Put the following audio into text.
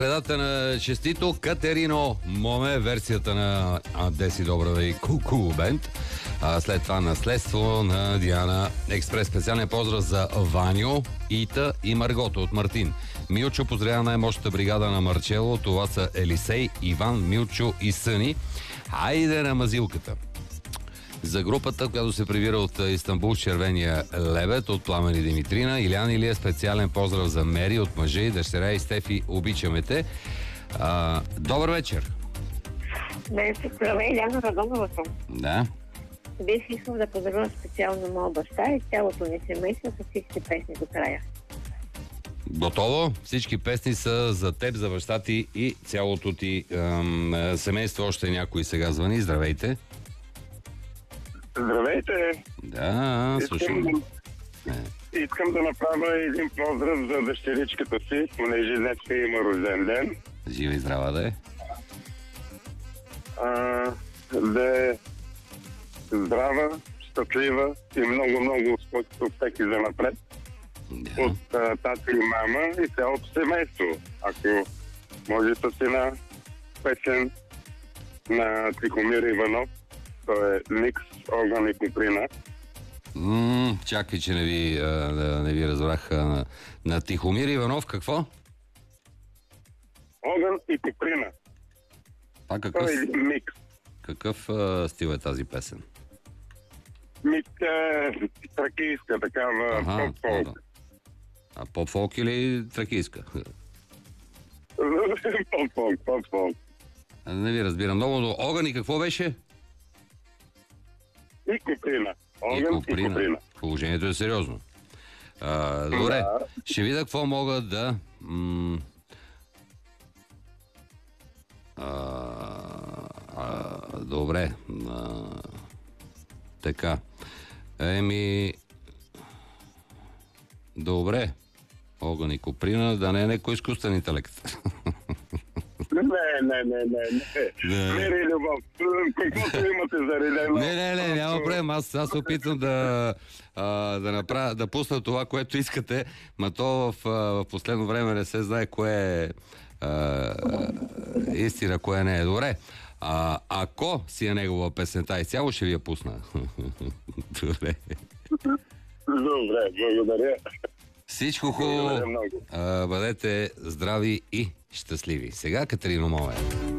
Предата на честито Катерино Моме, версията на Деси Добрева и Куку Бенд. След това наследство на Диана Експрес. Специален поздрав за Ваньо, Ита и Маргото от Мартин. Милчо поздравява най-мощната бригада на Марчело. Това са Елисей, Иван, Милчо и Съни. Хайде на мазилката! За групата, която се прибира от Истанбул с червения лебед от Пламен и Димитрина. Илян Илия, специален поздрав за Мери от мъжа и дъщеря и Стефи, обичаме те. Добър вечер! Здравей, Иляна Радонова съм. Да. Бих искал да поздравя специално моя баща и цялото ни семейство с всички песни до края. Готово. Всички песни са за теб, за баща ти и цялото ти семейство. Още някой сега звъни. Здравейте! Здравейте! Да, слушам. Искам да направя един поздрав за дъщеричката си, понеже днес има рожден ден. Жива и здрава да е. Да е здрава, щастлива и много успехи за напред. Да. От тата и мама и цялото семейство. Ако може с една песен на Тихомир Иванов, то е Микс, огън и куприна. Чакай, че не ви разбрах. На Тихомир Иванов какво? Огън и куприна. Какъв, То е един микс. какъв стил е тази песен? Микс е тракийска, такава поп-фолк. Поп-фолк или тракийска? Поп-фолк. Не ви разбирам много, но огън и какво беше? И куприна. Огън и куприна. Положението е сериозно. Добре, ще видя какво мога да... добре. Така. Добре. Огън и куприна, да не е някой изкуствен интелект. Не. Мери любов. Каквото имате заредено. Не, няма проблем. Аз се опитвам да пусна това, което искате, ма то в последно време не се знае кое е истина, кое не е. Добре. Ако си е негова песента изцяло, ще ви я пусна. Добре. Добре, благодаря. Всичко хубаво. Бъдете здрави и щастливи. Сега Катерино Моме.